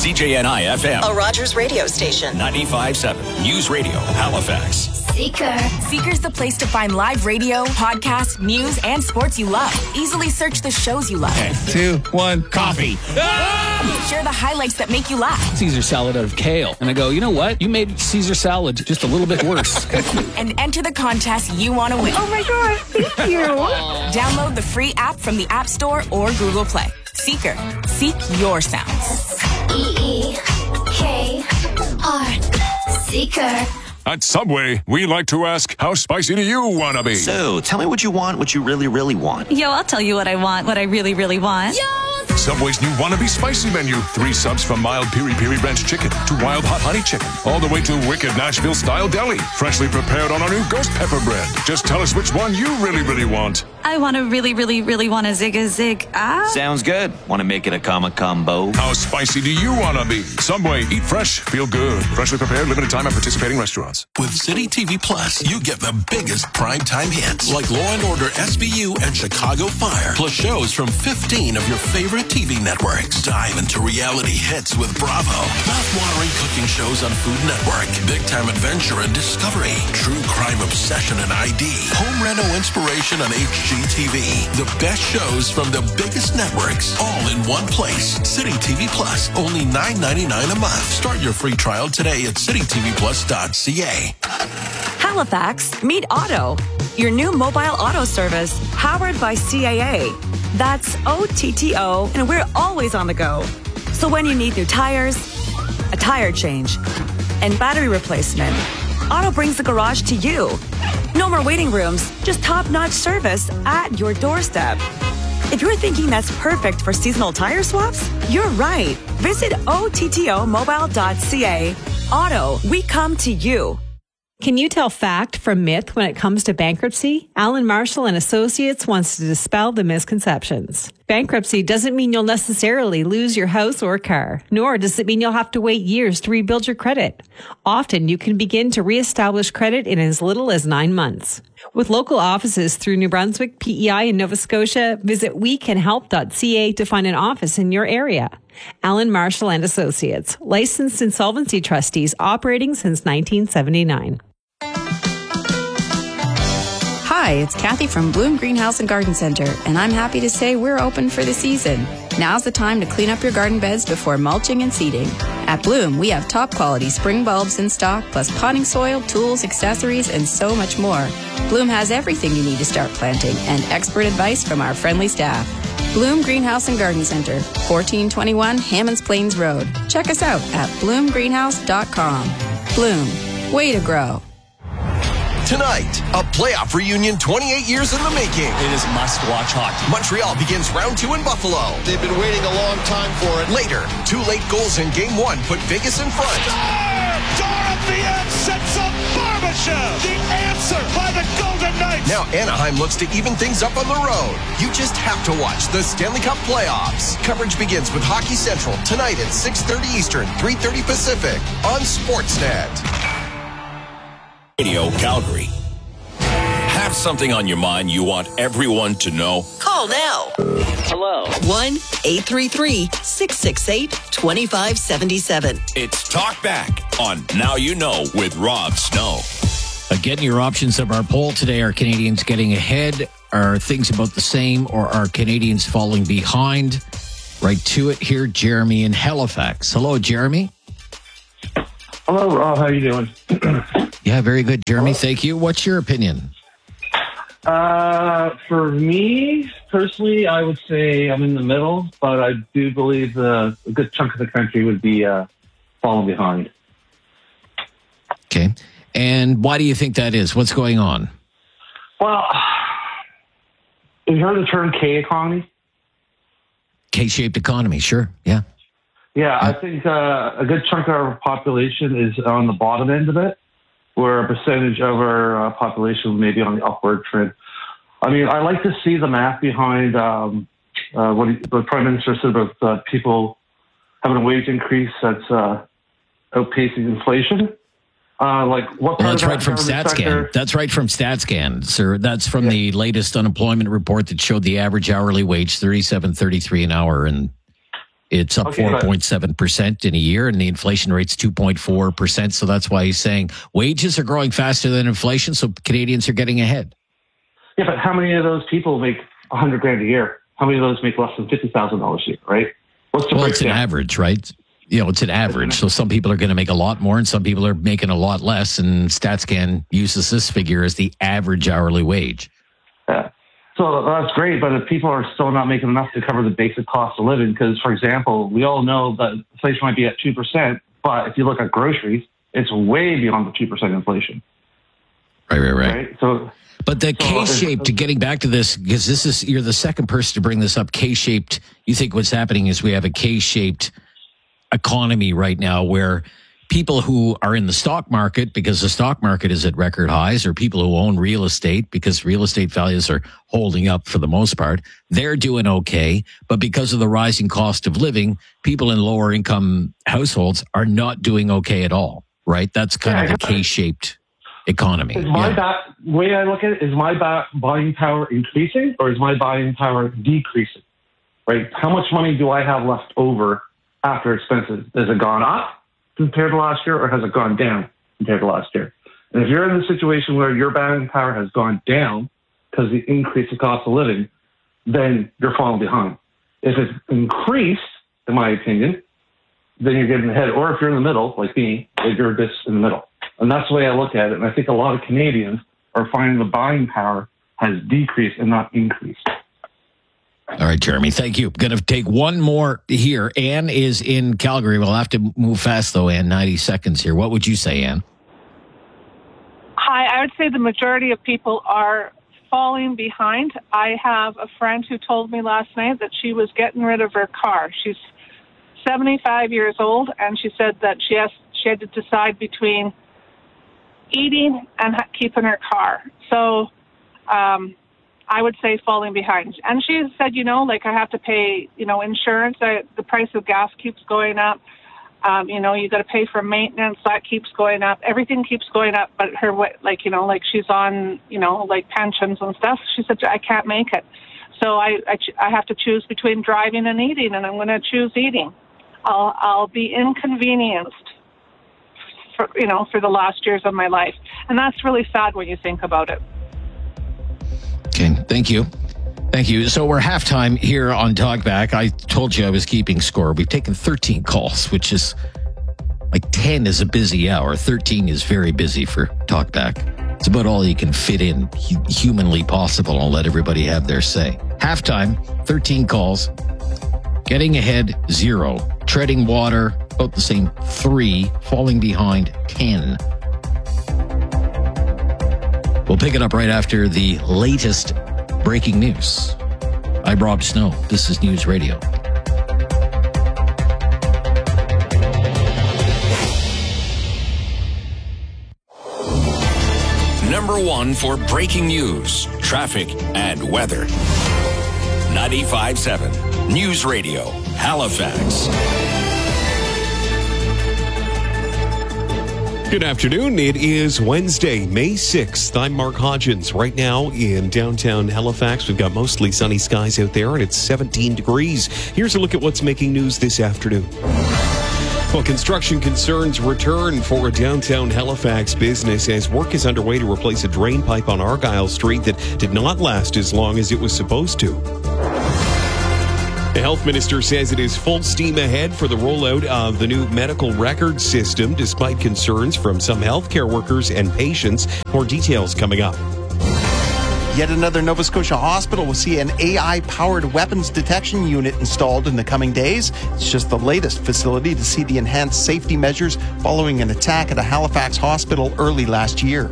CJNI FM. A Rogers radio station. 95.7 News Radio, Halifax. Seeker. Seeker's the place to find live radio, podcasts, news, and sports you love. Easily search the shows you love. 2, 1, coffee. Share the highlights that make you laugh. Caesar salad out of kale. And I go, you know what? You made Caesar salad just a little bit worse. And enter the contest you want to win. Oh my God, thank you. Download the free app from the App Store or Google Play. Seeker. Seek your sounds. EEKR. Seeker. At Subway, we like to ask, how spicy do you want to be? So, tell me what you want, what you really, really want. Yo, I'll tell you what I want, what I really, really want. Subway's new Wannabe Spicy menu. 3 subs from mild piri-piri ranch chicken to wild hot honey chicken. All the way to wicked Nashville-style deli. Freshly prepared on our new ghost pepper bread. Just tell us which one you really, really want. I want to really, really, really want a zig. Sounds good. Want to make it a combo? How spicy do you want to be? Subway, eat fresh, feel good. Freshly prepared, limited time at participating restaurants. With City TV Plus, you get the biggest primetime hits like Law & Order SVU and Chicago Fire, plus shows from 15 of your favorite TV networks. Dive into reality hits with Bravo, mouth-watering cooking shows on Food Network, big-time adventure and discovery, true crime obsession and ID, home reno inspiration on HGTV. The best shows from the biggest networks, all in one place. City TV Plus, only $9.99 a month. Start your free trial today at citytvplus.ca. Halifax, meet Auto, your new mobile auto service powered by CAA. That's OTTO, and we're always on the go. So when you need new tires, a tire change, and battery replacement, Auto brings the garage to you. No more waiting rooms, just top-notch service at your doorstep. If you're thinking that's perfect for seasonal tire swaps, you're right. Visit OTTOmobile.ca. Auto, we come to you. Can you tell fact from myth when it comes to bankruptcy? Alan Marshall and Associates wants to dispel the misconceptions. Bankruptcy doesn't mean you'll necessarily lose your house or car, nor does it mean you'll have to wait years to rebuild your credit. Often you can begin to reestablish credit in as little as 9 months. With local offices through New Brunswick, PEI, and Nova Scotia, visit wecanhelp.ca to find an office in your area. Alan Marshall and Associates, licensed insolvency trustees operating since 1979. Hi, it's Kathy from Bloom Greenhouse and Garden Center, and I'm happy to say we're open for the season. Now's the time to clean up your garden beds before mulching and seeding. At Bloom, we have top quality spring bulbs in stock, plus potting soil, tools, accessories, and so much more. Bloom has everything you need to start planting, and expert advice from our friendly staff. Bloom Greenhouse and Garden Center, 1421 Hammonds Plains Road. Check us out at bloomgreenhouse.com. Bloom, way to grow. Tonight, a playoff reunion 28 years in the making. It is must-watch hockey. Montreal begins round 2 in Buffalo. They've been waiting a long time for it. Later, 2 late goals in Game 1 put Vegas in front. Dorothea sets up Barbashev. The answer by the Golden Knights. Now Anaheim looks to even things up on the road. You just have to watch the Stanley Cup playoffs. Coverage begins with Hockey Central tonight at 6:30 Eastern, 3:30 Pacific on Sportsnet. Radio Calgary. Have something on your mind you want everyone to know? Call now. Hello. 1-833-668-2577. It's Talk Back on Now You Know with Rob Snow. Again, your options of our poll today: are Canadians getting ahead? Are things about the same? Or are Canadians falling behind? Right to it here, Jeremy in Halifax. Hello, Jeremy. Hello, Rob. How are you doing? Yeah, very good, Jeremy. Thank you. What's your opinion? For me, personally, I would say I'm in the middle, but I do believe a good chunk of the country would be falling behind. Okay. And why do you think that is? What's going on? Well, have you heard of the term K economy? K-shaped economy, sure. Yeah. Yeah, I think a good chunk of our population is on the bottom end of it, where a percentage of our population may be on the upward trend. I mean, I like to see the math behind what the Prime Minister said about people having a wage increase that's outpacing inflation. That's right from StatScan. That's right from StatScan, sir. That's from the latest unemployment report that showed the average hourly wage $37.33 an hour, and It's up 4.7% in a year, and the inflation rate's 2.4%. So that's why he's saying wages are growing faster than inflation, so Canadians are getting ahead. Yeah, but how many of those people make $100,000 a year? How many of those make less than $50,000 a year, right? What's the breakdown? It's an average, right? It's an average. So some people are going to make a lot more and some people are making a lot less. And StatsCan uses this figure as the average hourly wage. Yeah. So that's great, but if people are still not making enough to cover the basic cost of living, because, for example, we all know that inflation might be at 2%, but if you look at groceries, it's way beyond the 2% inflation. Right? So, but the K-shaped, getting back to this, because you're the second person to bring this up, K-shaped, you think what's happening is we have a K-shaped economy right now where people who are in the stock market because the stock market is at record highs, or people who own real estate because real estate values are holding up for the most part, they're doing okay. But because of the rising cost of living, people in lower income households are not doing okay at all, right? That's kind of a K-shaped economy. Is way I look at it, is my buying power increasing or is my buying power decreasing? Right? How much money do I have left over after expenses? Has it gone up compared to last year, or has it gone down compared to last year? And if you're in the situation where your buying power has gone down because of the increase in cost of living, then you're falling behind. If it's increased, in my opinion, then you're getting ahead. Or if you're in the middle, like me, you're just in the middle. And that's the way I look at it. And I think a lot of Canadians are finding the buying power has decreased and not increased. All right, Jeremy, thank you. Going to take one more here. Anne is in Calgary. We'll have to move fast, though, Anne. 90 seconds here. What would you say, Anne? Hi, I would say the majority of people are falling behind. I have a friend who told me last night that she was getting rid of her car. She's 75 years old, and she said that she had to decide between eating and keeping her car. So I would say falling behind. And she said, I have to pay, insurance. The price of gas keeps going up. You got to pay for maintenance. That keeps going up. Everything keeps going up. But her, she's on, pensions and stuff. She said, I can't make it. So I have to choose between driving and eating, and I'm going to choose eating. I'll be inconvenienced for the last years of my life. And that's really sad when you think about it. Okay, thank you. Thank you. So we're halftime here on Talkback. I told you I was keeping score. We've taken 13 calls, which is like 10 is a busy hour. 13 is very busy for Talkback. It's about all you can fit in humanly possible and let everybody have their say. Halftime, 13 calls. Getting ahead, 0. Treading water, about the same, 3. Falling behind, 10. We'll pick it up right after the latest breaking news. I'm Rob Snow. This is News Radio. Number 1 for breaking news, traffic, and weather. 95.7 News Radio, Halifax. Good afternoon. It is Wednesday, May 6th. I'm Mark Hodgins. Right now in downtown Halifax, we've got mostly sunny skies out there, and it's 17 degrees. Here's a look at what's making news this afternoon. Well, construction concerns return for a downtown Halifax business as work is underway to replace a drain pipe on Argyle Street that did not last as long as it was supposed to. The health minister says it is full steam ahead for the rollout of the new medical record system, despite concerns from some healthcare workers and patients. More details coming up. Yet another Nova Scotia hospital will see an AI-powered weapons detection unit installed in the coming days. It's just the latest facility to see the enhanced safety measures following an attack at a Halifax hospital early last year.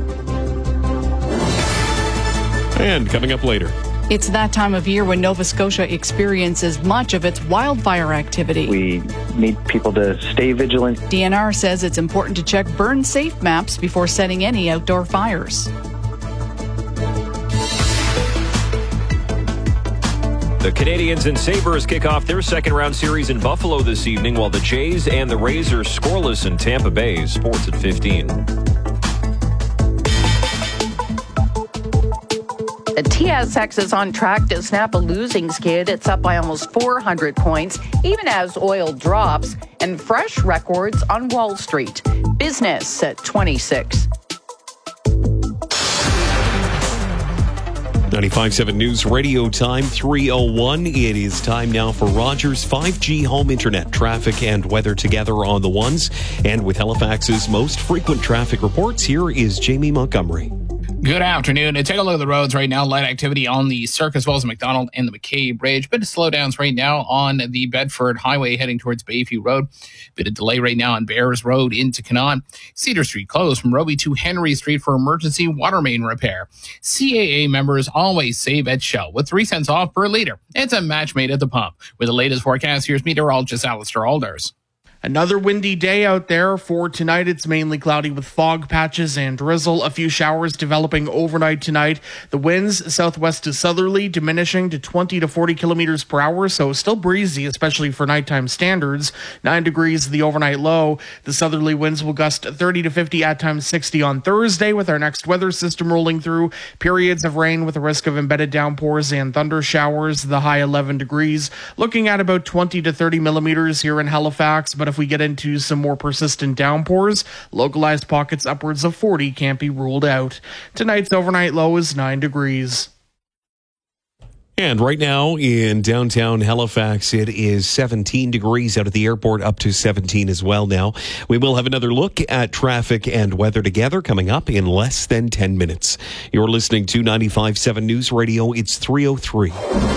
And coming up later. It's that time of year when Nova Scotia experiences much of its wildfire activity. We need people to stay vigilant. DNR says it's important to check burn-safe maps before setting any outdoor fires. The Canadians and Sabres kick off their second-round series in Buffalo this evening, while the Jays and the Rays are scoreless in Tampa Bay. Sports at 15. The TSX is on track to snap a losing skid. It's up by almost 400 points, even as oil drops, and fresh records on Wall Street. Business at 26. 95.7 News Radio time 3:01. It is time now for Rogers 5G home internet traffic and weather together on the ones. And with Halifax's most frequent traffic reports, here is Jamie Montgomery. Good afternoon. Take a look at the roads right now. Light activity on the Cirque as well as McDonald and the McKay Bridge. Bit of slowdowns right now on the Bedford Highway heading towards Bayview Road. Bit of delay right now on Bears Road into Canaan. Cedar Street closed from Roby to Henry Street for emergency water main repair. CAA members always save at Shell with 3 cents off per liter. It's a match made at the pump. With the latest forecast, here's meteorologist Alistair Alders. Another windy day out there. For tonight, it's mainly cloudy with fog patches and drizzle. A few showers developing overnight tonight. The winds southwest to southerly diminishing to 20 to 40 kilometers per hour, so still breezy, especially for nighttime standards. 9 degrees the overnight low. The southerly winds will gust 30 to 50, at times 60 on Thursday, with our next weather system rolling through. Periods of rain with a risk of embedded downpours and thunder showers. The high 11 degrees. Looking at about 20 to 30 millimeters here in Halifax, but if we get into some more persistent downpours, localized pockets upwards of 40 can't be ruled out. Tonight's overnight low is 9 degrees. And right now in downtown Halifax, it is 17 degrees out at the airport, up to 17 as well now. We will have another look at traffic and weather together coming up in less than 10 minutes. You're listening to 95.7 News Radio. It's 3:03.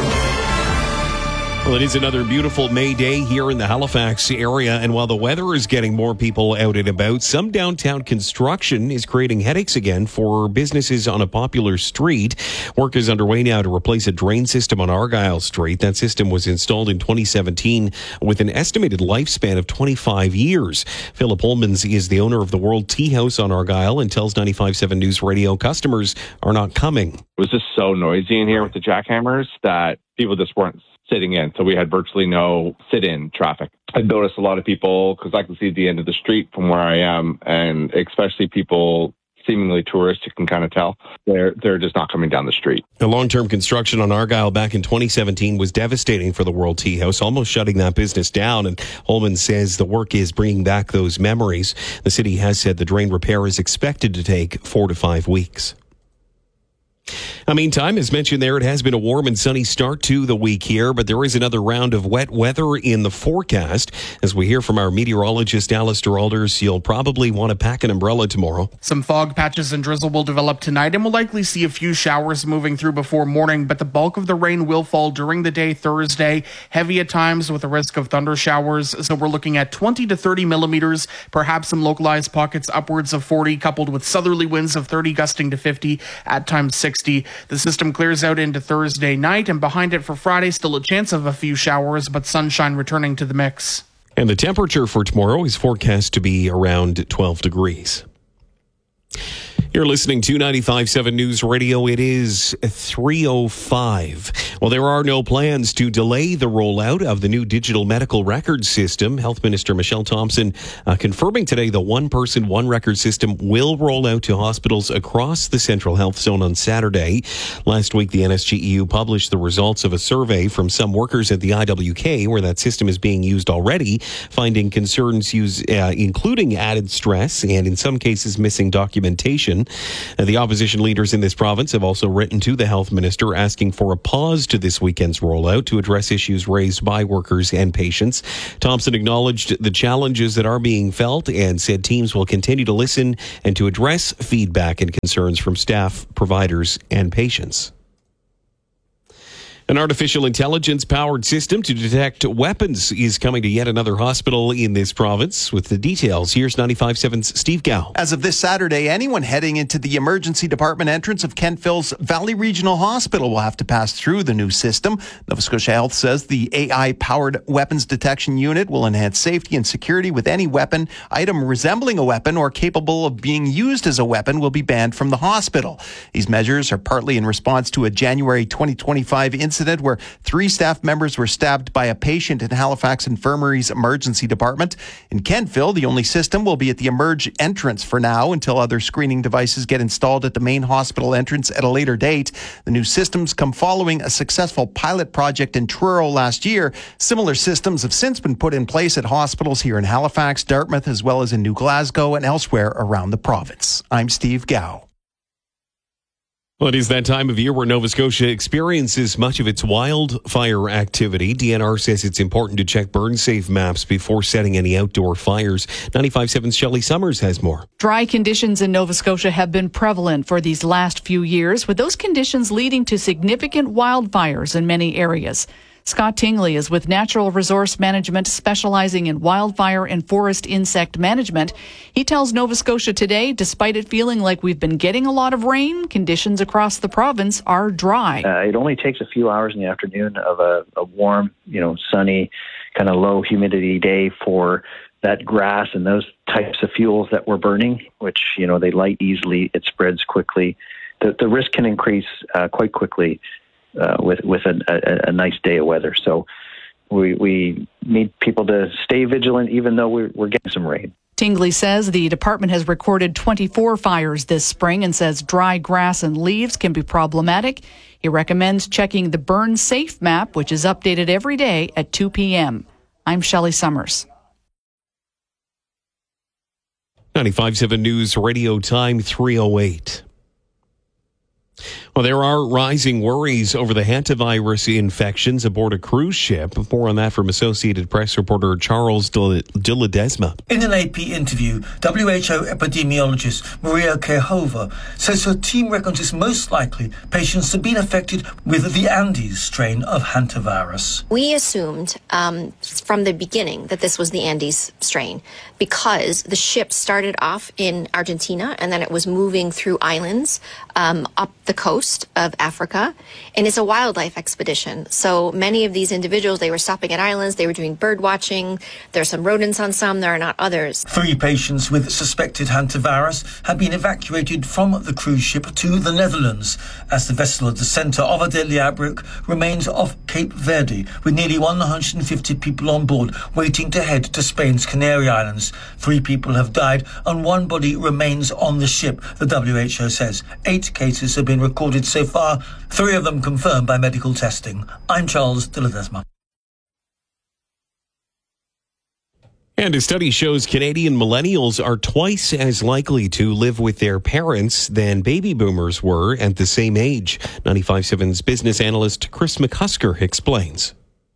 Well, it is another beautiful May day here in the Halifax area, and while the weather is getting more people out and about, some downtown construction is creating headaches again for businesses on a popular street. Work is underway now to replace a drain system on Argyle Street. That system was installed in 2017 with an estimated lifespan of 25 years. Philip Holmans is the owner of the World Tea House on Argyle and tells 95.7 News Radio customers are not coming. It was just so noisy in here with the jackhammers that people just weren't sitting in. So we had virtually no sit-in traffic. I noticed a lot of people, because I can see the end of the street from where I am, and especially people, seemingly tourists, you can kind of tell, they're just not coming down the street. The long-term construction on Argyle back in 2017 was devastating for the World Tea House, almost shutting that business down. And Holman says the work is bringing back those memories. The city has said the drain repair is expected to take 4 to 5 weeks. Meantime, as mentioned there, it has been a warm and sunny start to the week here, but there is another round of wet weather in the forecast. As we hear from our meteorologist, Alistair Alders, you'll probably want to pack an umbrella tomorrow. Some fog patches and drizzle will develop tonight, and we'll likely see a few showers moving through before morning, but the bulk of the rain will fall during the day Thursday, heavy at times with a risk of thunder showers. So we're looking at 20 to 30 millimeters, perhaps some localized pockets upwards of 40, coupled with southerly winds of 30 gusting to 50, at times 60. The system clears out into Thursday night, and behind it for Friday, still a chance of a few showers, but sunshine returning to the mix. And the temperature for tomorrow is forecast to be around 12 degrees. You're listening to 95.7 News Radio. It is 3:05. Well, there are no plans to delay the rollout of the new digital medical record system. Health Minister Michelle Thompson confirming today the one-person, one-record system will roll out to hospitals across the Central Health Zone on Saturday. Last week, the NSGEU published the results of a survey from some workers at the IWK where that system is being used already, finding concerns including added stress and, in some cases, missing documentation. The opposition leaders in this province have also written to the health minister asking for a pause to this weekend's rollout to address issues raised by workers and patients. Thompson acknowledged the challenges that are being felt and said teams will continue to listen and to address feedback and concerns from staff, providers, and patients. An artificial intelligence-powered system to detect weapons is coming to yet another hospital in this province. With the details, here's 95.7's Steve Gow. As of this Saturday, anyone heading into the emergency department entrance of Kentville's Valley Regional Hospital will have to pass through the new system. Nova Scotia Health says the AI-powered weapons detection unit will enhance safety and security with any weapon, item resembling a weapon, or capable of being used as a weapon will be banned from the hospital. These measures are partly in response to a January 2025 incident incident where 3 staff members were stabbed by a patient in Halifax Infirmary's emergency department. In Kentville, the only system will be at the Emerge entrance for now until other screening devices get installed at the main hospital entrance at a later date. The new systems come following a successful pilot project in Truro last year. Similar systems have since been put in place at hospitals here in Halifax, Dartmouth, as well as in New Glasgow and elsewhere around the province. I'm Steve Gow. Well, it is that time of year where Nova Scotia experiences much of its wildfire activity. DNR says it's important to check burn-safe maps before setting any outdoor fires. 95.7's Shelley Summers has more. Dry conditions in Nova Scotia have been prevalent for these last few years, with those conditions leading to significant wildfires in many areas. Scott Tingley is with Natural Resource Management, specializing in wildfire and forest insect management. He tells Nova Scotia Today, despite it feeling like we've been getting a lot of rain, conditions across the province are dry. It only takes a few hours in the afternoon of a warm, sunny, kind of low humidity day for that grass and those types of fuels that we're burning, which, they light easily, it spreads quickly. The risk can increase quite quickly with a nice day of weather. So we need people to stay vigilant even though we're getting some rain. Tingley says the department has recorded 24 fires this spring and says dry grass and leaves can be problematic. He recommends checking the Burn Safe map, which is updated every day at 2 p.m. I'm Shelley Summers. 95.7 News Radio Time 3:08. Well, there are rising worries over the hantavirus infections aboard a cruise ship. More on that from Associated Press reporter Charles de Ledesma. In an AP interview, WHO epidemiologist Maria Kehova says her team reckons it's most likely patients have been affected with the Andes strain of hantavirus. We assumed from the beginning that this was the Andes strain because the ship started off in Argentina and then it was moving through islands up the coast of Africa, and it's a wildlife expedition. So many of these individuals, they were stopping at islands, they were doing bird watching. There are some rodents on some, there are not others. 3 patients with suspected hantavirus have been evacuated from the cruise ship to the Netherlands as the vessel at the centre of a deadly outbreak remains off Cape Verde, with nearly 150 people on board waiting to head to Spain's Canary Islands. 3 people have died and 1 body remains on the ship, the WHO says. 8 cases have been recorded so far, 3 of them confirmed by medical testing. I'm Charles de Ledesma. And a study shows Canadian millennials are twice as likely to live with their parents than baby boomers were at the same age. 95.7's business analyst Chris McCusker explains.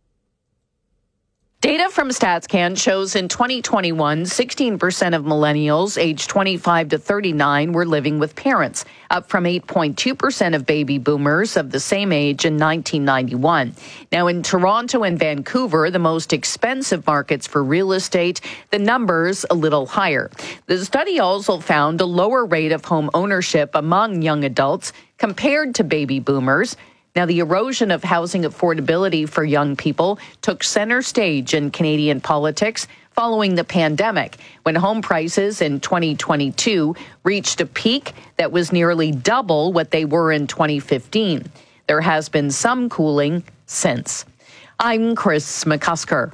Data from StatsCan shows in 2021, 16% of millennials aged 25 to 39 were living with parents, up from 8.2% of baby boomers of the same age in 1991. Now, in Toronto and Vancouver, the most expensive markets for real estate, the number's a little higher. The study also found a lower rate of home ownership among young adults compared to baby boomers. Now, the erosion of housing affordability for young people took center stage in Canadian politics following the pandemic, when home prices in 2022 reached a peak that was nearly double what they were in 2015. There has been some cooling since. I'm Chris McCusker.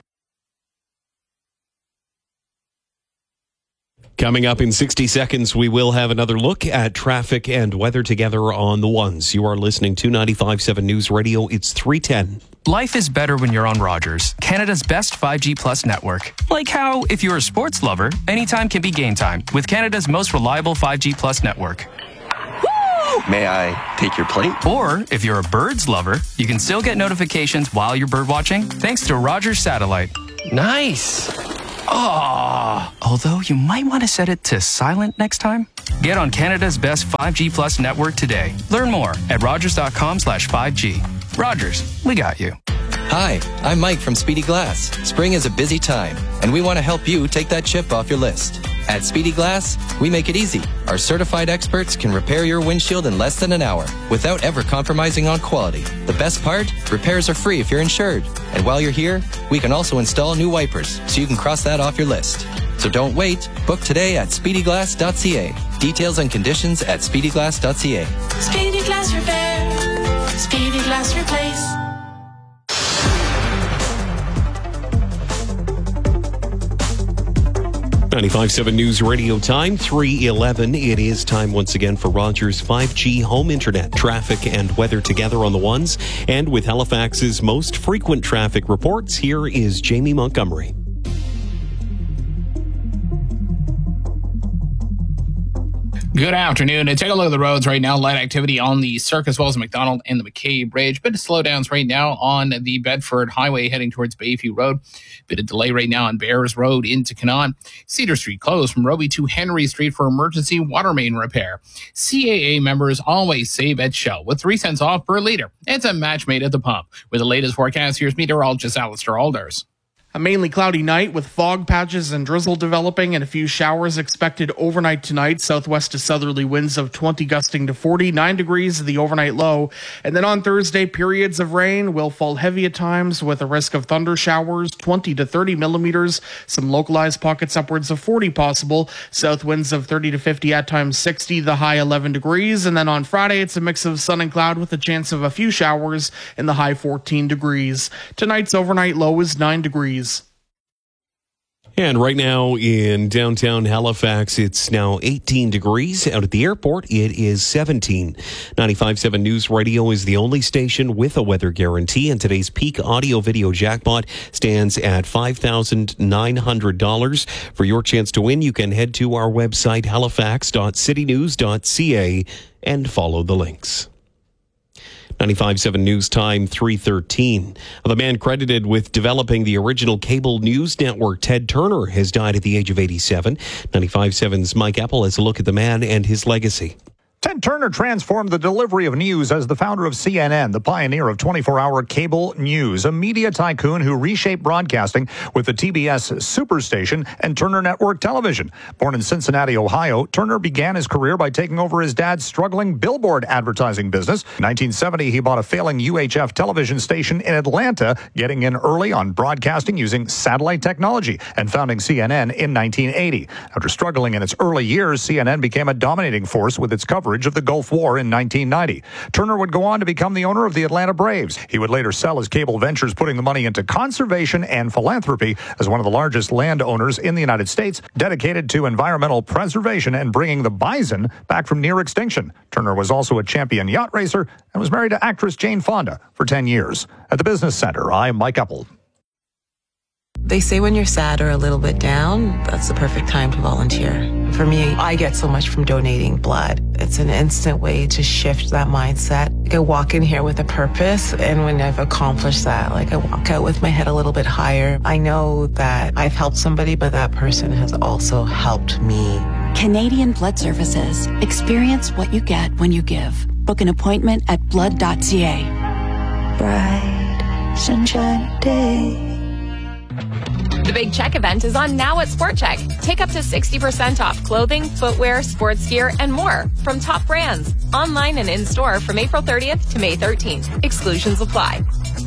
Coming up in 60 seconds, we will have another look at traffic and weather together on the ones. You are listening to 95.7 News Radio. It's 3:10. Life is better when you're on Rogers, Canada's best 5G Plus network. Like how, if you're a sports lover, anytime can be game time with Canada's most reliable 5G Plus network. May I take your plate? Or, if you're a birds lover, you can still get notifications while you're bird watching thanks to Rogers Satellite. Nice. Oh, although you might want to set it to silent next time. Get on Canada's best 5G Plus network today. Learn more at rogers.com/5G. Rogers, we got you. Hi, I'm Mike from Speedy Glass. Spring is a busy time, and we want to help you take that chip off your list. At Speedy Glass, we make it easy. Our certified experts can repair your windshield in less than an hour without ever compromising on quality. The best part? Repairs are free if you're insured. And while you're here, we can also install new wipers so you can cross that off your list. So don't wait. Book today at speedyglass.ca. Details and conditions at speedyglass.ca. Speedy Glass Repair. Speedy Glass Replace. 95.7 News Radio time, 3:11. It is time once again for Rogers 5G home internet. Traffic and weather together on the ones. And with Halifax's most frequent traffic reports, here is Jamie Montgomery. Good afternoon. Take a look at the roads right now. Light activity on the Cirque as well as McDonald and the McKay Bridge. Bit of slowdowns right now on the Bedford Highway heading towards Bayview Road. Bit of delay right now on Bears Road into Canaan. Cedar Street closed from Roby to Henry Street for emergency water main repair. CAA members always save at Shell with 3 cents off per liter. It's a match made at the pump. With the latest forecast, here's meteorologist Alistair Alders. A mainly cloudy night with fog patches and drizzle developing and a few showers expected overnight tonight. Southwest to southerly winds of 20 gusting to 40, 9 degrees the overnight low. And then on Thursday, periods of rain will fall heavy at times with a risk of thunder showers, 20 to 30 millimeters. Some localized pockets upwards of 40 possible. South winds of 30 to 50 at times 60, the high 11 degrees. And then on Friday, it's a mix of sun and cloud with a chance of a few showers in the high 14 degrees. Tonight's overnight low is 9 degrees. And right now in downtown Halifax, it's now 18 degrees. Out at the airport, it is 17. 95.7 News Radio is the only station with a weather guarantee, and today's peak audio-video jackpot stands at $5,900. For your chance to win, you can head to our website, halifax.citynews.ca, and follow the links. 95.7 News Time, 3:13. The man credited with developing the original cable news network, Ted Turner, has died at the age of 87. 95.7's Mike Apple has a look at the man and his legacy. Ted Turner transformed the delivery of news as the founder of CNN, the pioneer of 24-hour cable news, a media tycoon who reshaped broadcasting with the TBS Superstation and Turner Network Television. Born in Cincinnati, Ohio, Turner began his career by taking over his dad's struggling billboard advertising business. In 1970, he bought a failing UHF television station in Atlanta, getting in early on broadcasting using satellite technology, and founding CNN in 1980. After struggling in its early years, CNN became a dominating force with its coverage of the Gulf War in 1990. Turner would go on to become the owner of the Atlanta Braves. He would later sell his cable ventures, putting the money into conservation and philanthropy as one of the largest landowners in the United States, dedicated to environmental preservation and bringing the bison back from near extinction. Turner was also a champion yacht racer and was married to actress Jane Fonda for 10 years. At the Business Center, I'm Mike Apple. They say when you're sad or a little bit down, that's the perfect time to volunteer. For me, I get so much from donating blood. It's an instant way to shift that mindset. I walk in here with a purpose, and when I've accomplished that, I walk out with my head a little bit higher. I know that I've helped somebody, but that person has also helped me. Canadian Blood Services. Experience what you get when you give. Book an appointment at blood.ca. Bright sunshine day. The Big Check event is on now at Sport Check. Take up to 60% off clothing, footwear, sports gear, and more from top brands. Online and in-store from April 30th to May 13th. Exclusions apply.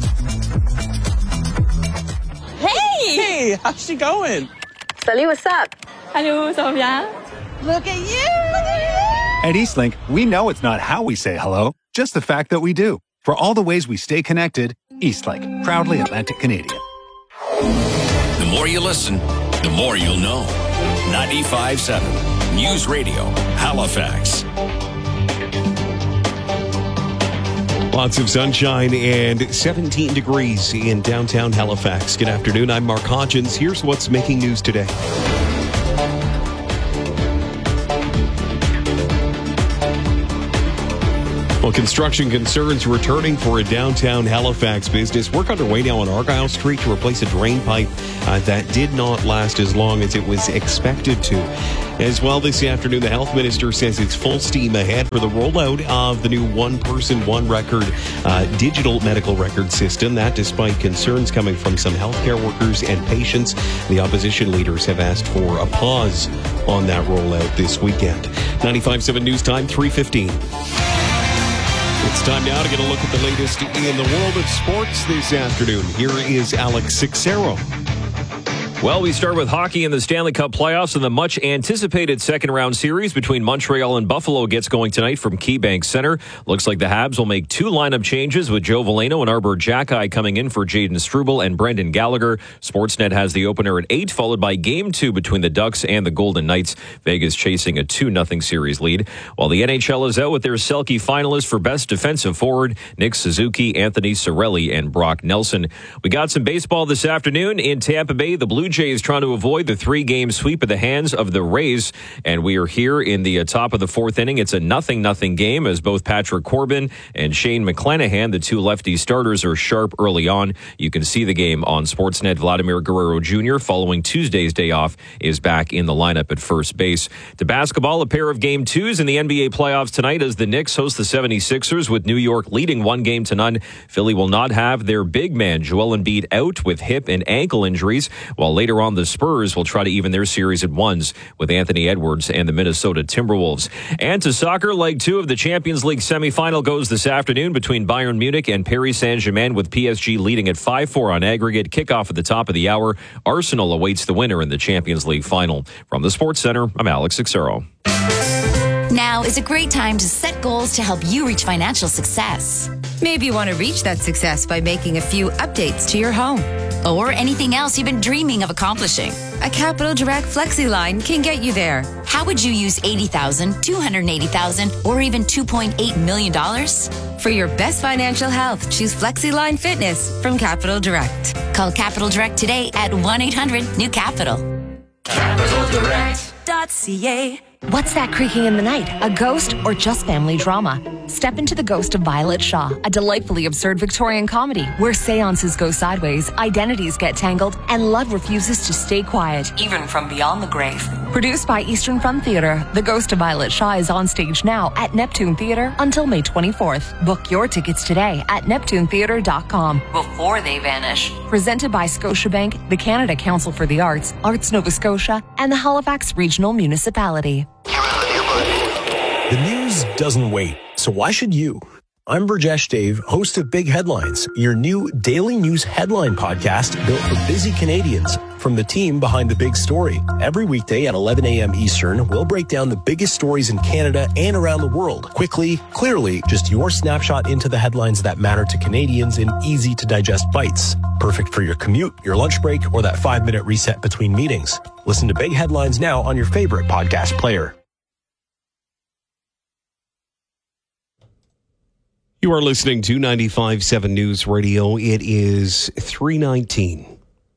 Hey! Hey, how's she going? Salut, what's up? Hello, ça va bien? Look at you! At Eastlink, we know it's not how we say hello, just the fact that we do. For all the ways we stay connected, Eastlink, proudly Atlantic Canadian. The more you listen, the more you'll know. 95.7 News Radio, Halifax. Lots of sunshine and 17 degrees in downtown Halifax. Good afternoon. I'm Mark Hodgins. Here's what's making news today. Well, construction concerns returning for a downtown Halifax business. Work underway now on Argyle Street to replace a drain pipe that did not last as long as it was expected to. As well, this afternoon, the health minister says it's full steam ahead for the rollout of the new one-person, one-record digital medical record system. That despite concerns coming from some healthcare workers and patients. The opposition leaders have asked for a pause on that rollout this weekend. 95.7 News Time, 3:15. It's time now to get a look at the latest in the world of sports this afternoon. Here is Alex Sixero. Well, we start with hockey in the Stanley Cup playoffs, and the much-anticipated second-round series between Montreal and Buffalo gets going tonight from KeyBank Center. Looks like the Habs will make 2 lineup changes with Joe Veleno and Arbor Xhekaj coming in for Jaden Struble and Brendan Gallagher. Sportsnet has the opener at 8, followed by Game 2 between the Ducks and the Golden Knights. Vegas chasing a 2-0 series lead. While the NHL is out with their Selke finalists for Best Defensive Forward, Nick Suzuki, Anthony Cirelli, and Brock Nelson. We got some baseball this afternoon in Tampa Bay. The Blue Jays trying to avoid the 3-game sweep at the hands of the Rays, and we are here in the top of the 4th inning. It's a 0-0 game as both Patrick Corbin and Shane McClanahan, the 2 lefty starters, are sharp early on. You can see the game on Sportsnet. Vladimir Guerrero Jr., following Tuesday's day off, is back in the lineup at first base. To basketball, a pair of Game 2s in the NBA playoffs tonight as the Knicks host the 76ers, with New York leading 1-0. Philly will not have their big man Joel Embiid out with hip and ankle injuries, while later on the Spurs will try to even their series at 1s with Anthony Edwards and the Minnesota Timberwolves. And to soccer, leg 2 of the Champions League semifinal goes this afternoon between Bayern Munich and Paris Saint-Germain, with PSG leading at 5-4 on aggregate. Kickoff at the top of the hour. Arsenal awaits the winner in the Champions League final. From the Sports Center, I'm Alex Xero. Now is a great time to set goals to help you reach financial success. Maybe you want to reach that success by making a few updates to your home. Or anything else you've been dreaming of accomplishing. A Capital Direct FlexiLine can get you there. How would you use $80,000, $280,000, or even $2.8 million? For your best financial health, choose FlexiLine Fitness from Capital Direct. Call Capital Direct today at 1-800-NEW-CAPITAL. CapitalDirect.ca. What's that creaking in the night? A ghost or just family drama? Step into The Ghost of Violet Shaw, a delightfully absurd Victorian comedy where seances go sideways, identities get tangled, and love refuses to stay quiet, even from beyond the grave. Produced by Eastern Front Theatre, The Ghost of Violet Shaw is on stage now at Neptune Theatre until May 24th. Book your tickets today at neptunetheatre.com before they vanish. Presented by Scotiabank, the Canada Council for the Arts, Arts Nova Scotia, and the Halifax Regional Municipality. The news doesn't wait, so why should you? I'm Burjesh Dave, host of Big Headlines, your new daily news headline podcast built for busy Canadians from the team behind the big story. Every weekday at 11 a.m. Eastern, we'll break down the biggest stories in Canada and around the world. Quickly, clearly, just your snapshot into the headlines that matter to Canadians in easy-to-digest bites. Perfect for your commute, your lunch break, or that 5-minute reset between meetings. Listen to Big Headlines now on your favorite podcast player. You are listening to 95.7 News Radio. It is 3:19.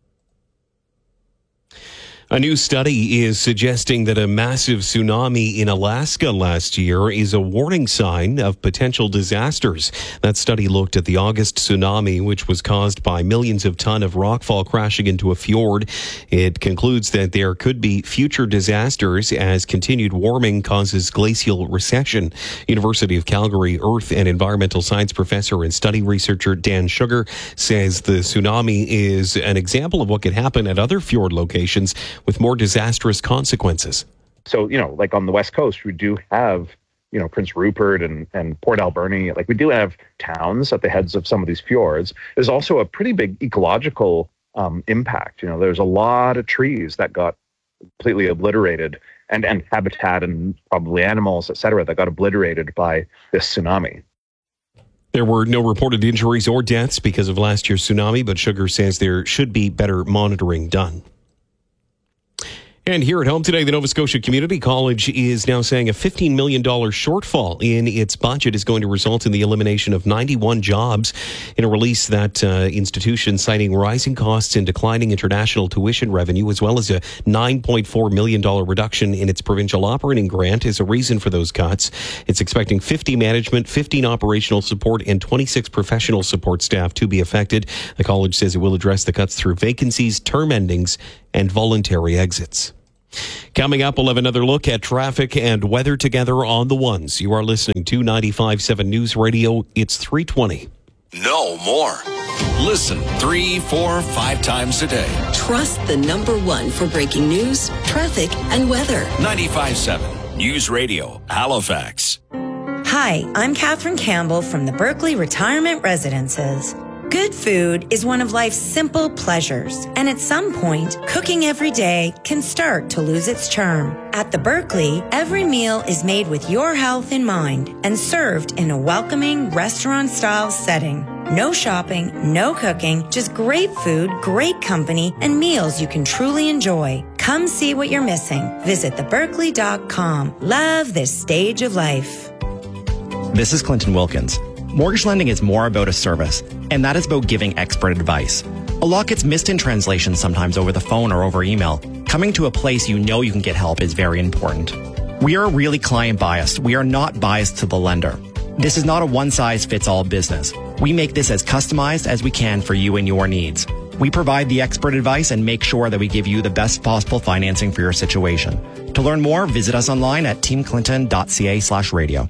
A new study is suggesting that a massive tsunami in Alaska last year is a warning sign of potential disasters. That study looked at the August tsunami, which was caused by millions of tons of rockfall crashing into a fjord. It concludes that there could be future disasters as continued warming causes glacial recession. University of Calgary Earth and Environmental Science professor and study researcher Dan Sugar says the tsunami is an example of what could happen at other fjord locations with more disastrous consequences. So, like on the West Coast, we do have, Prince Rupert and Port Alberni. Like we do have towns at the heads of some of these fjords. There's also a pretty big ecological impact. There's a lot of trees that got completely obliterated and habitat and probably animals, et cetera, that got obliterated by this tsunami. There were no reported injuries or deaths because of last year's tsunami, but Sugar says there should be better monitoring done. And here at home today, the Nova Scotia Community College is now saying a $15 million shortfall in its budget is going to result in the elimination of 91 jobs. In a release, that institution citing rising costs and declining international tuition revenue, as well as a $9.4 million reduction in its provincial operating grant as a reason for those cuts. It's expecting 50 management, 15 operational support, and 26 professional support staff to be affected. The college says it will address the cuts through vacancies, term endings, and voluntary exits. Coming up, we'll have another look at traffic and weather together on the ones. You are listening to 95.7 News Radio. It's 3:20. Know more. Listen 3, 4, 5 times a day. Trust the number one for breaking news, traffic, and weather. 95.7 News Radio, Halifax. Hi, I'm Catherine Campbell from the Berkeley Retirement Residences. Good food is one of life's simple pleasures, and at some point, cooking every day can start to lose its charm. At the Berkeley, every meal is made with your health in mind and served in a welcoming restaurant-style setting. No shopping, no cooking, just great food, great company, and meals you can truly enjoy. Come see what you're missing. Visit theberkeley.com. Love this stage of life. This is Clinton Wilkins. Mortgage lending is more about a service, and that is about giving expert advice. A lot gets missed in translation sometimes over the phone or over email. Coming to a place you know you can get help is very important. We are really client biased. We are not biased to the lender. This is not a one-size-fits-all business. We make this as customized as we can for you and your needs. We provide the expert advice and make sure that we give you the best possible financing for your situation. To learn more, visit us online at teamclinton.ca/radio.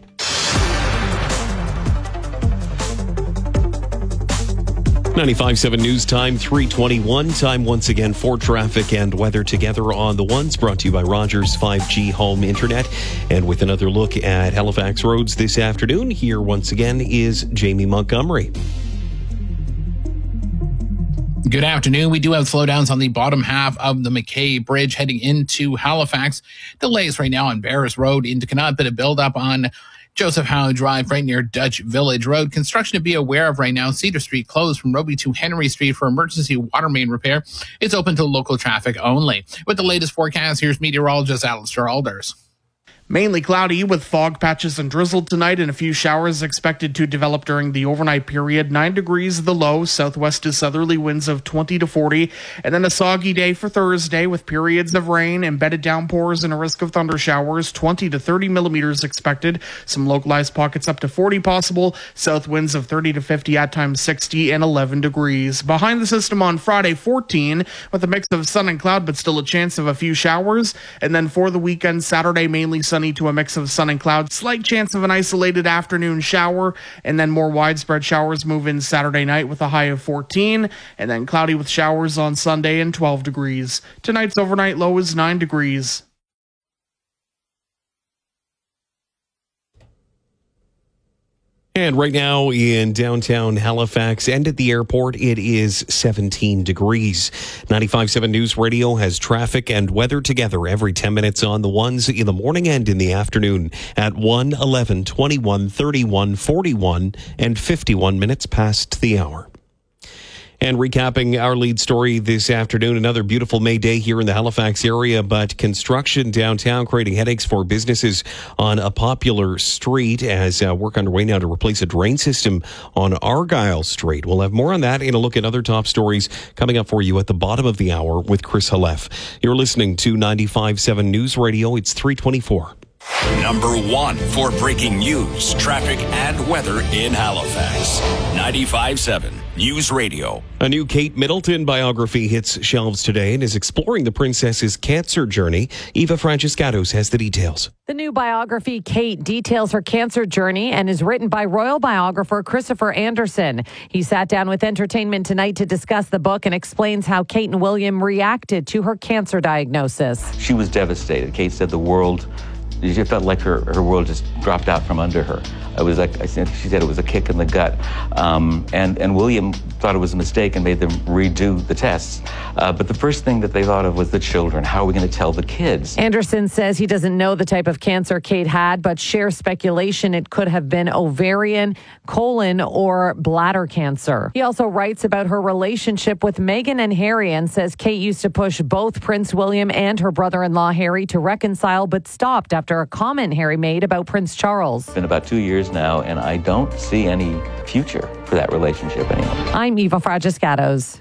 95.7 News Time, 3:21. Time once again for traffic and weather together on the ones, brought to you by Rogers 5G Home Internet. And with another look at Halifax roads this afternoon, here once again is Jamie Montgomery. Good afternoon. We do have slowdowns on the bottom half of the McKay Bridge heading into Halifax. Delays right now on Bears Road into Canut, bit of build-up on Joseph Howe Drive right near Dutch Village Road. Construction to be aware of right now. Cedar Street closed from Roby to Henry Street for emergency water main repair. It's open to local traffic only. With the latest forecast, here's meteorologist Alistair Alders. Mainly cloudy with fog patches and drizzle tonight, and a few showers expected to develop during the overnight period. 9 degrees the low, southwest to southerly winds of 20 to 40. And then a soggy day for Thursday with periods of rain, embedded downpours, and a risk of thunder showers. 20 to 30 millimeters expected. Some localized pockets up to 40 possible. South winds of 30 to 50, at times 60 and 11 degrees. Behind the system on Friday, 14, with a mix of sun and cloud, but still a chance of a few showers. And then for the weekend, Saturday, mainly sunny to a mix of sun and clouds, slight chance of an isolated afternoon shower, and then more widespread showers move in Saturday night with a high of 14, and then cloudy with showers on Sunday and 12 degrees. Tonight's overnight low is 9 degrees. And right now in downtown Halifax and at the airport, it is 17 degrees. 95.7 News Radio has traffic and weather together every 10 minutes on the ones in the morning and in the afternoon at 1, 11, 21, 31, 41, and 51 minutes past the hour. And recapping our lead story this afternoon, another beautiful May day here in the Halifax area, but construction downtown creating headaches for businesses on a popular street as work underway now to replace a drain system on Argyle Street. We'll have more on that and a look at other top stories coming up for you at the bottom of the hour with Chris Halef. You're listening to 95.7 News Radio. It's 3:24. Number one for breaking news, traffic, and weather in Halifax. 95.7 News Radio. A new Kate Middleton biography hits shelves today and is exploring the princess's cancer journey. Eva Franciscatos has the details. The new biography, Kate, details her cancer journey and is written by royal biographer Christopher Anderson. He sat down with Entertainment Tonight to discuss the book and explains how Kate and William reacted to her cancer diagnosis. She was devastated. Kate said the world, she felt like her world just dropped out from under her. It was like, she said it was a kick in the gut. And William thought it was a mistake and made them redo the tests. But the first thing that they thought of was the children. How are we going to tell the kids? Anderson says he doesn't know the type of cancer Kate had, but shares speculation it could have been ovarian, colon, or bladder cancer. He also writes about her relationship with Meghan and Harry and says Kate used to push both Prince William and her brother-in-law Harry to reconcile, but stopped after a comment Harry made about Prince Charles. It's been about 2 years now, and I don't see any future for that relationship anymore. I'm Eva Franciscatos.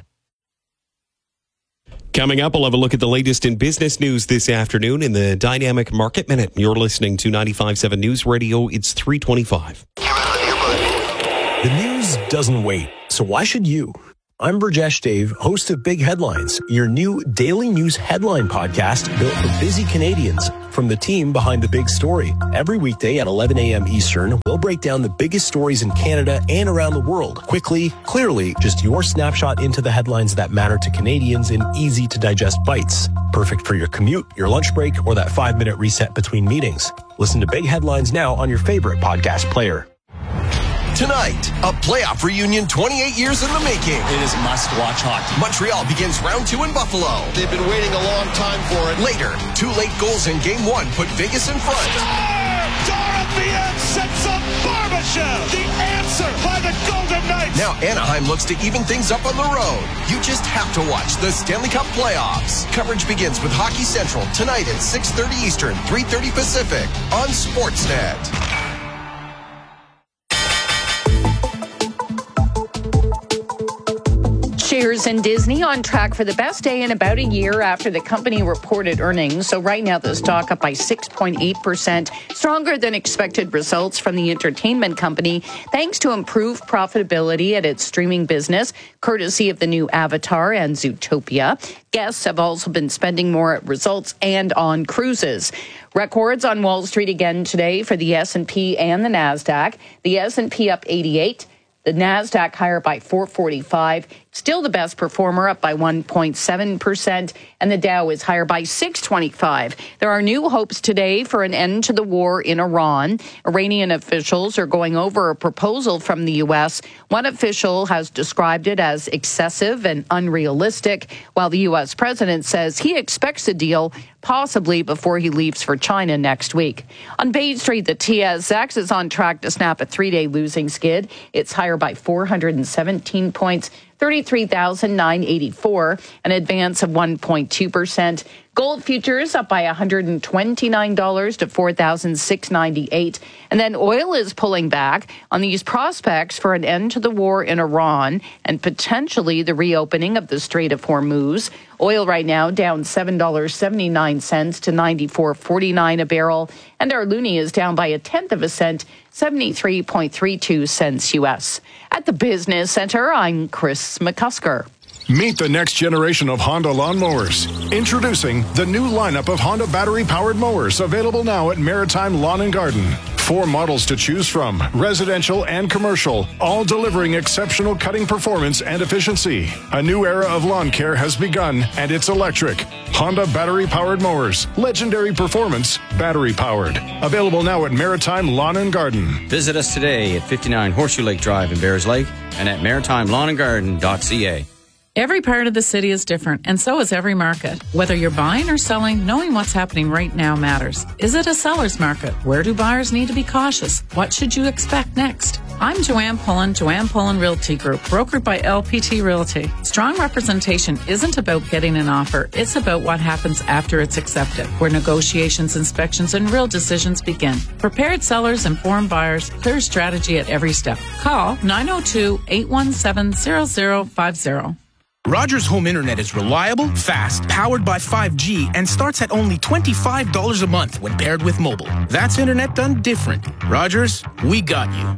Coming up, we'll have a look at the latest in business news this afternoon in the Dynamic Market Minute. You're listening to 95.7 News Radio. It's 3:25. The news doesn't wait, so why should you? I'm Burjesh Dave, host of Big Headlines, your new daily news headline podcast built for busy Canadians from the team behind the big story. Every weekday at 11 a.m. Eastern, we'll break down the biggest stories in Canada and around the world. Quickly, clearly, just your snapshot into the headlines that matter to Canadians in easy-to-digest bites. Perfect for your commute, your lunch break, or that 5-minute reset between meetings. Listen to Big Headlines now on your favorite podcast player. Tonight, a playoff reunion 28 years in the making. It is must-watch hockey. Montreal begins round 2 in Buffalo. They've been waiting a long time for it. Later, 2 late goals in Game 1 put Vegas in front. Dorothea sets up Barbashev, the answer by the Golden Knights. Now Anaheim looks to even things up on the road. You just have to watch the Stanley Cup playoffs. Coverage begins with Hockey Central tonight at 6:30 Eastern, 3:30 Pacific on Sportsnet. Shares in Disney on track for the best day in about a year after the company reported earnings. So right now the stock up by 6.8%, stronger than expected results from the entertainment company, thanks to improved profitability at its streaming business, courtesy of the new Avatar and Zootopia. Guests have also been spending more at resorts and on cruises. Records on Wall Street again today for the S&P and the NASDAQ. The S&P up 88. The NASDAQ higher by 445, still the best performer, up by 1.7%, and the Dow is higher by 625. There are new hopes today for an end to the war in Iran. Iranian officials are going over a proposal from the U.S. One official has described it as excessive and unrealistic, while the U.S. president says he expects a deal possibly before he leaves for China next week. On Bay Street, the TSX is on track to snap a 3-day losing skid. It's higher by 417 points, 33,984, an advance of 1.2%. Gold futures up by $129 to $4,698. And then oil is pulling back on these prospects for an end to the war in Iran and potentially the reopening of the Strait of Hormuz. Oil right now down $7.79 to $94.49 a barrel. And our loonie is down by 1/10 cent, 73.32 cents U.S. At the Business Center, I'm Chris McCusker. Meet the next generation of Honda lawnmowers. Introducing the new lineup of Honda battery-powered mowers, available now at Maritime Lawn and Garden. 4 models to choose from, residential and commercial, all delivering exceptional cutting performance and efficiency. A new era of lawn care has begun, and it's electric. Honda battery-powered mowers. Legendary performance, battery-powered. Available now at Maritime Lawn and Garden. Visit us today at 59 Horseshoe Lake Drive in Bears Lake and at maritimelawnandgarden.ca. Every part of the city is different, and so is every market. Whether you're buying or selling, knowing what's happening right now matters. Is it a seller's market? Where do buyers need to be cautious? What should you expect next? I'm Joanne Pullen Realty Group, brokered by LPT Realty. Strong representation isn't about getting an offer. It's about what happens after it's accepted, where negotiations, inspections, and real decisions begin. Prepared sellers, informed buyers, clear strategy at every step. Call 902-817-0050. Rogers Home Internet is reliable, fast, powered by 5G, and starts at only $25 a month when paired with mobile. That's internet done different. Rogers, we got you.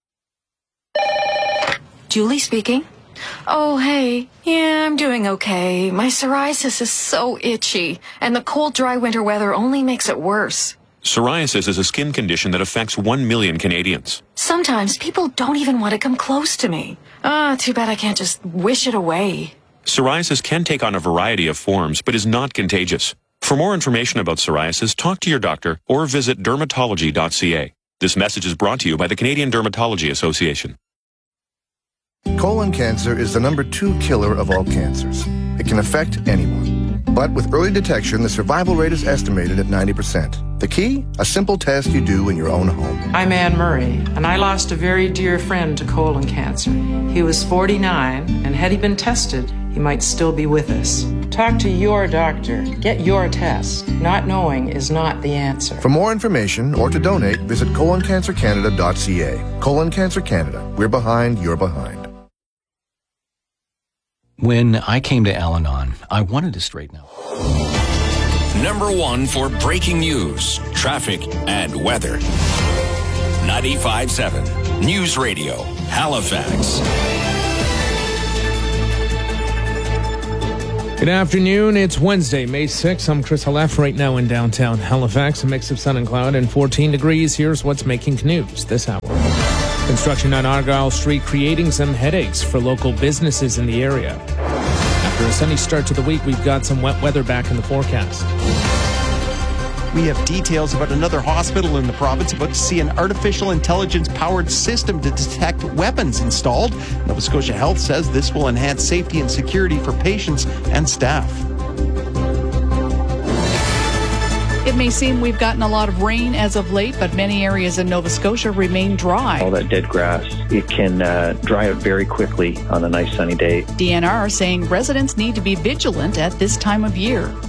Julie speaking. Oh, hey. Yeah, I'm doing okay. My psoriasis is so itchy, and the cold, dry winter weather only makes it worse. Psoriasis is a skin condition that affects 1 million Canadians. Sometimes people don't even want to come close to me. Too bad I can't just wish it away. Psoriasis can take on a variety of forms, but is not contagious. For more information about psoriasis, talk to your doctor or visit dermatology.ca. This message is brought to you by the Canadian Dermatology Association. Colon cancer is the number 2 killer of all cancers. It can affect anyone. But with early detection, the survival rate is estimated at 90%. The key? A simple test you do in your own home. I'm Anne Murray, and I lost a very dear friend to colon cancer. He was 49, and had he been tested, he might still be with us. Talk to your doctor. Get your test. Not knowing is not the answer. For more information or to donate, visit coloncancercanada.ca. Colon Cancer Canada. We're behind, you're behind. When I came to Al-Anon, I wanted to straighten out. Number 1 for breaking news, traffic, and weather. 95.7 News Radio, Halifax. Good afternoon. It's Wednesday, May 6th. I'm Chris Halef right now in downtown Halifax. A mix of sun and cloud and 14 degrees. Here's what's making news this hour. Construction on Argyle Street creating some headaches for local businesses in the area. After a sunny start to the week, we've got some wet weather back in the forecast. We have details about another hospital in the province about to see an artificial intelligence-powered system to detect weapons installed. Nova Scotia Health says this will enhance safety and security for patients and staff. It may seem we've gotten a lot of rain as of late, but many areas in Nova Scotia remain dry. All that dead grass, it can dry out very quickly on a nice sunny day. DNR saying residents need to be vigilant at this time of year.